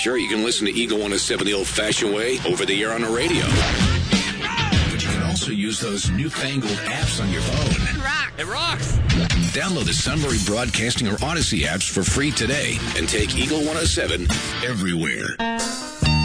Sure, you can listen to Eagle 107 the old-fashioned way, over the air on the radio. But you can also use those newfangled apps on your phone. It rocks. Download the Sunbury Broadcasting or Odyssey apps for free today and take Eagle 107 everywhere.